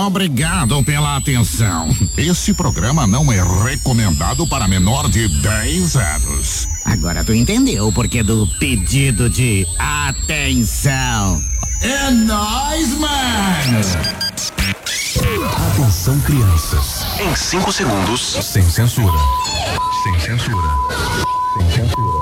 Obrigado pela atenção. Esse programa não é recomendado para menor de 10 anos. Agora tu entendeu o porquê do pedido de atenção. É nóis, mano! Atenção, crianças. Em 5 segundos. Sem censura. Sem censura. Sem censura.